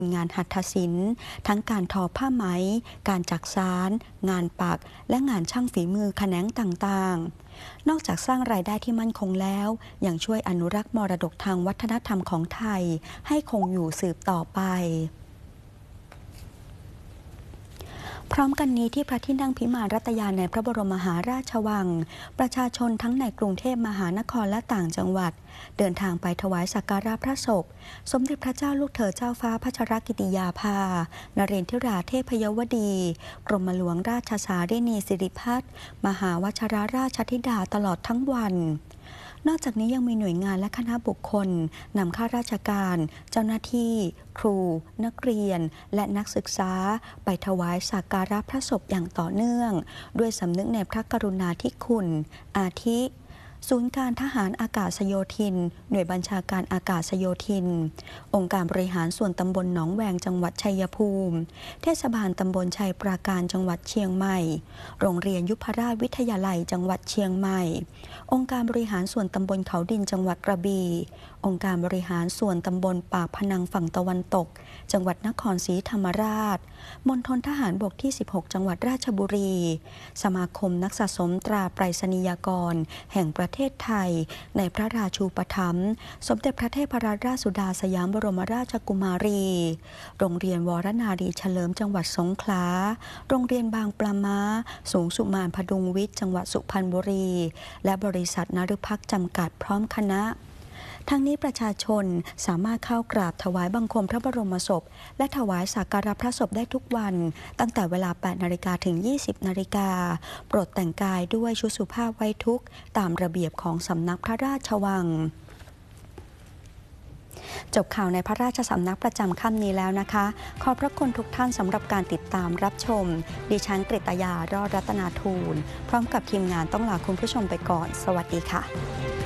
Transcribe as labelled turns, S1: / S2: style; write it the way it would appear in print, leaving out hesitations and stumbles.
S1: งานหัตถศิลป์ทั้งการทอผ้าไหมการจักสานงานปักและงานช่างฝีมือแขนงต่างๆนอกจากสร้างรายได้ที่มั่นคงแล้วยังช่วยอนุรักษ์มรดกทางวัฒนธรรมของไทยให้คงอยู่สืบต่อไปพร้อมกันนี้ที่พระที่นั่งพิมานรัตยาในพระบรมมหาราชวังประชาชนทั้งในกรุงเทพมหานครและต่างจังหวัดเดินทางไปถวายสักการะพระศพสมเด็จพระเจ้าลูกเธอเจ้าฟ้าพัชรกิติยาภานเรนทิราเทพยวดีกรมหลวงราชสารินีสิริพัฒน์มหาวชิรราชธิดาตลอดทั้งวันนอกจากนี้ยังมีหน่วยงานและคณะบุคคลนำข้าราชการเจ้าหน้าที่ครูนักเรียนและนักศึกษาไปถวายสักการะพระศพอย่างต่อเนื่องด้วยสำนึกในพระกรุณาธิคุณอาทิศูนย์การทหารอากาศโยธินหน่วยบัญชาการอากาศโยธินองค์การบริหารส่วนตำบลหนองแวงจังหวัดชัยภูมิเทศบาลตำบลชัยปราการจังหวัดเชียงใหม่โรงเรียนยุพราชวิทยาลัยจังหวัดเชียงใหม่องค์การบริหารส่วนตำบลเขาดินจังหวัดกระบี่องค์การบริหารส่วนตำบลปากพนังฝั่งตะวันตกจังหวัดนครศรีธรรมราชมณฑลทหารบกที่16จังหวัดราชบุรีสมาคมนักสะสมตราไปรษณียากรแห่งประเทศไทยในพระราชูปถัมภ์สมเด็จพระเทพรัตนราชสุดาสยามบรมราชกุมารีโรงเรียนวรนารีเฉลิมจังหวัดสงขลาโรงเรียนบางปลาม้าสูงสุมานพดุงวิทย์จังหวัดสุพรรณบุรีและบริษัทนฤภักจำกัดพร้อมคณะทั้งนี้ประชาชนสามารถเข้ากราบถวายบังคมพระบรมศพและถวายสักการะพระศพได้ทุกวันตั้งแต่เวลา 8 นาฬิกาถึง 20 นาฬิกาโปรดแต่งกายด้วยชุดสุภาพไว้ทุกข์ตามระเบียบของสำนักพระราชวังจบข่าวในพระราชสำนักประจำค่ำนี้แล้วนะคะขอบพระคุณทุกท่านสำหรับการติดตามรับชมดิฉันกฤตยารอดรัตนาทูลพร้อมกับทีมงานต้องลาคุณผู้ชมไปก่อนสวัสดีค่ะ